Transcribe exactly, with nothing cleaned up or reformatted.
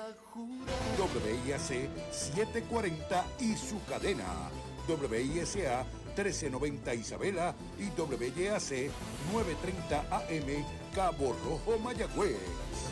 W I A C setecientos cuarenta y su cadena. W I S A trece noventa Isabela y W I A C novecientos treinta A M Cabo Rojo, Mayagüez.